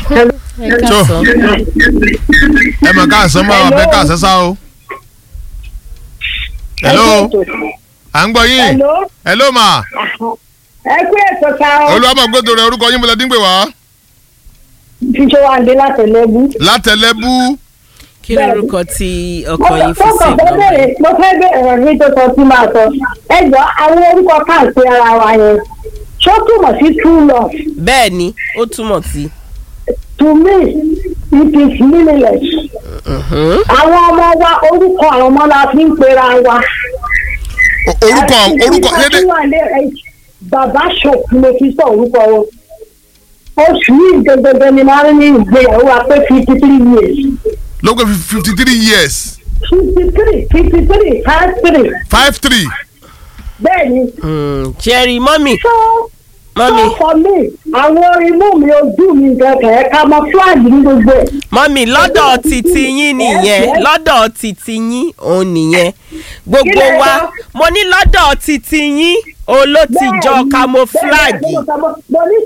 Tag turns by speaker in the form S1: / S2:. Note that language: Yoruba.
S1: ẹ mọ̀ ká sọ mọ́ ọ̀bẹ ká sẹ́sà o. hello à ń gbọ́ yín. hello ma.
S2: ẹ kú ètò ká o.
S1: olùwàbọ̀gbọ́dọ̀ rẹ̀ orúkọ yín mo lè dín pé wá.
S2: ṣíṣe wa dé látẹlẹbú.
S1: látẹlẹbú.
S3: kí lorúkọ tí ọkọ yìí fi sí
S2: ìgbà yẹn. mo fẹ́ bẹ̀rẹ̀ ní tó sọ sí máa sọ. ẹ jọ àwọn orúkọ káàkiri ara wa yẹn ṣó túmọ̀ sí true love.
S3: bẹ́ẹ̀ ni ó túmọ̀ sí.
S2: to me it is meaningless. àwọn ọmọ wa orúkọ àwọn ọmọ la fi ń pera wa.
S1: orúkọ lédè.
S2: bàbá ṣòkù ló fi sọ orúkọ wọn. oṣù yìí gẹ́gẹ́ ni máa ń ní ìgbéyàwó wa pé 53 years.
S1: ló pé 53 years. 53.
S2: bẹ́ẹ̀ni.
S3: jerry mọ́mì.
S2: mọ́mì. for me àwọn imú mi ojú mi kẹ̀kẹ́ camouflage ní gbogbo ẹ̀.
S3: mọ́mì lọ́dọ̀ títí yín nìyẹn lọ́dọ̀ títí yín òun nìyẹn gbogbo wa mo ní lọ́dọ̀ títí yín olótìjọ́ camouflage.